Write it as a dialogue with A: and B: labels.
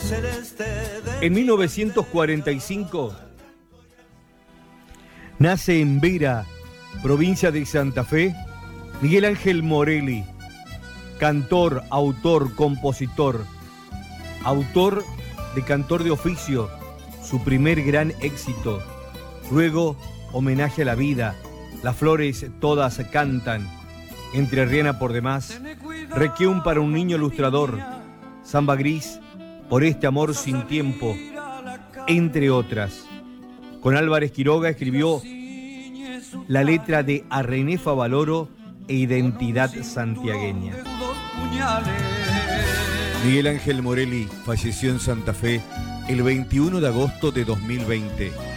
A: En 1945 nace en Vera, provincia de Santa Fe, Miguel Ángel Morelli, cantor, autor, compositor, autor de Cantor de Oficio, su primer gran éxito. Luego, Homenaje a la Vida, Las flores todas cantan, Entrerriana por demás, Requiem para un niño ilustrador, Samba gris, Por este amor sin tiempo, entre otras. Con Álvarez Quiroga escribió la letra de A René Favaloro e Identidad santiagueña. Miguel Ángel Morelli falleció en Santa Fe el 21 de agosto de 2020.